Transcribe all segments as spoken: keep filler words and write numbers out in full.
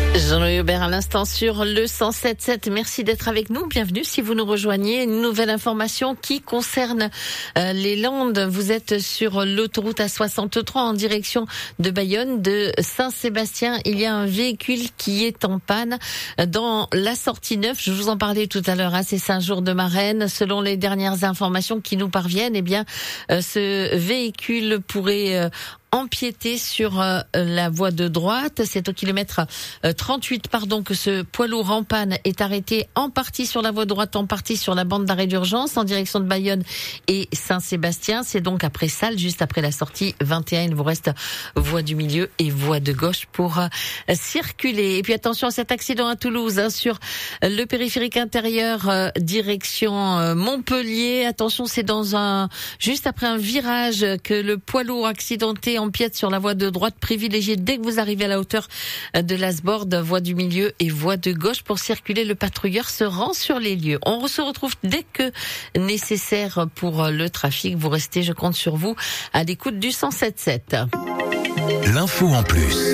Jean-Louis Aubert à l'instant sur le cent sept virgule sept. Merci d'être avec nous. Bienvenue si vous nous rejoignez. Une nouvelle information qui concerne euh, les Landes. Vous êtes sur l'autoroute A soixante-trois en direction de Bayonne, de Saint-Sébastien. Il y a un véhicule qui est en panne dans la sortie neuf. Je vous en parlais tout à l'heure. Hein, c'est Saint-Jour-de-Marraine. Selon les dernières informations qui nous parviennent, eh bien, euh, ce véhicule pourrait euh, empiété sur euh, la voie de droite. C'est au kilomètre euh, trente-huit pardon, que ce poids lourd en panne est arrêté en partie sur la voie de droite, en partie sur la bande d'arrêt d'urgence en direction de Bayonne et Saint-Sébastien. C'est donc après Salles, juste après la sortie vingt et un. Il vous reste voie du milieu et voie de gauche pour euh, circuler. Et puis attention à cet accident à Toulouse hein, sur le périphérique intérieur euh, direction euh, Montpellier. Attention, c'est dans un juste après un virage que le poids lourd accidenté empiète sur la voie de droite. Privilégiée dès que vous arrivez à la hauteur de l'Asbord, voie du milieu et voie de gauche pour circuler. Le patrouilleur se rend sur les lieux. On se retrouve dès que nécessaire pour le trafic. Vous restez, je compte sur vous, à l'écoute du cent sept virgule sept. L'info en plus.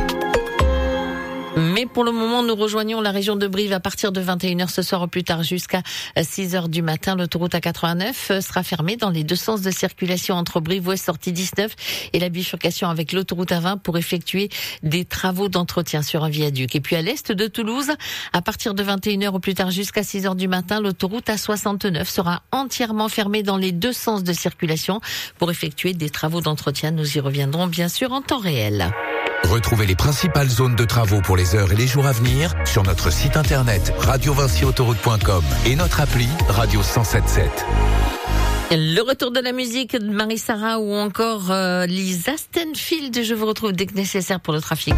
Mais pour le moment, nous rejoignons la région de Brive à partir de vingt et une heures ce soir au plus tard jusqu'à six heures du matin. L'autoroute A quatre-vingt-neuf sera fermée dans les deux sens de circulation entre Brive-Ouest, sortie dix-neuf et la bifurcation avec l'autoroute A vingt pour effectuer des travaux d'entretien sur un viaduc. Et puis à l'est de Toulouse, à partir de vingt et une heures au plus tard jusqu'à six heures du matin, l'autoroute A soixante-neuf sera entièrement fermée dans les deux sens de circulation pour effectuer des travaux d'entretien. Nous y reviendrons bien sûr en temps réel. Retrouvez les principales zones de travaux pour les heures et les jours à venir sur notre site internet radio vinci autoroute point com et notre appli Radio cent sept virgule sept. Le retour de la musique de Marie-Sara ou encore euh, Lisa Stenfield. Je vous retrouve dès que nécessaire pour le trafic.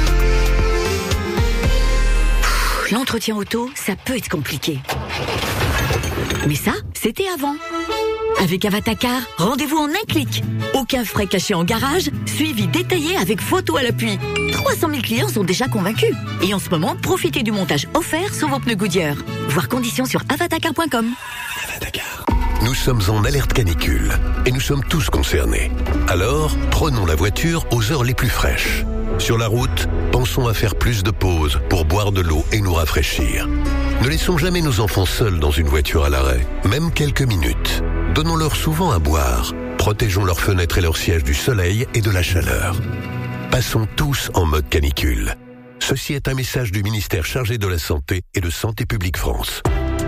L'entretien auto, ça peut être compliqué. Mais ça, c'était avant. Avec Avatacar, rendez-vous en un clic. Aucun frais cachés en garage, suivi détaillé avec photo à l'appui. trois cent mille clients sont déjà convaincus. Et en ce moment, profitez du montage offert sur vos pneus Goodyear. Voir conditions sur avatacar point com. Avatacar. Nous sommes en alerte canicule et nous sommes tous concernés. Alors, prenons la voiture aux heures les plus fraîches. Sur la route, pensons à faire plus de pauses pour boire de l'eau et nous rafraîchir. Ne laissons jamais nos enfants seuls dans une voiture à l'arrêt, même quelques minutes. Donnons-leur souvent à boire. Protégeons leurs fenêtres et leurs sièges du soleil et de la chaleur. Passons tous en mode canicule. Ceci est un message du ministère chargé de la Santé et de Santé publique France.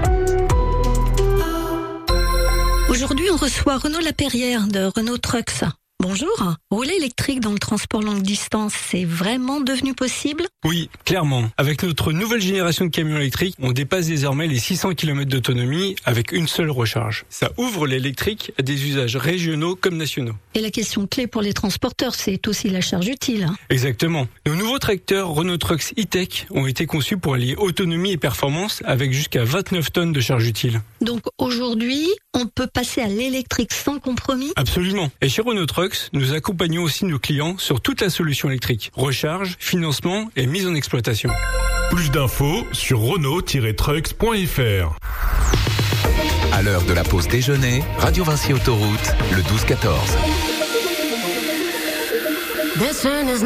Aujourd'hui, on reçoit Renaud Lapeyrière de Renault Trucks. Bonjour. Rouler électrique dans le transport longue distance, c'est vraiment devenu possible ? Oui, clairement. Avec notre nouvelle génération de camions électriques, on dépasse désormais les six cents kilomètres d'autonomie avec une seule recharge. Ça ouvre l'électrique à des usages régionaux comme nationaux. Et la question clé pour les transporteurs, c'est aussi la charge utile. Hein. Exactement. Nos nouveaux tracteurs Renault Trucks e-Tech ont été conçus pour allier autonomie et performance avec jusqu'à vingt-neuf tonnes de charge utile. Donc aujourd'hui, on peut passer à l'électrique sans compromis ? Absolument. Et chez Renault Trucks, nous accompagnons aussi nos clients sur toute la solution électrique. Recharge, financement et mise en exploitation. Plus d'infos sur renault tiret trucks point f r. À l'heure de la pause déjeuner, Radio Vinci Autoroute, le douze quatorze.